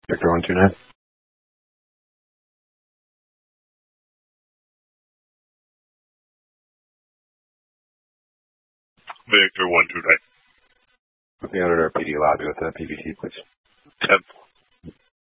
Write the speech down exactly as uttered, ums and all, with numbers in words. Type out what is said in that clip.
Victor one two nine. Victor one two nine. Put me out at our P D lobby with the P V T, please. ten